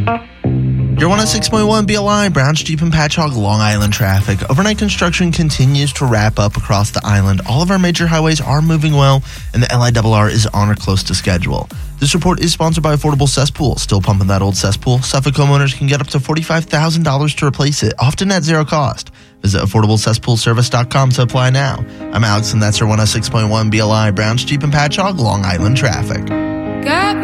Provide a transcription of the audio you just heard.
Your 106.1 BLI, Browns, Jeep, and Patchogue, Long Island traffic. Overnight construction continues to wrap up across the island. All of our major highways are moving well, and the LIRR is on or close to schedule. This report is sponsored by Affordable Cesspool. Still pumping that old cesspool? Suffolk homeowners can get up to $45,000 to replace it, often at zero cost. Visit AffordableCesspoolService.com to apply now. I'm Alex, and that's your 106.1 BLI, Browns, Jeep, and Patchogue, Long Island traffic. Got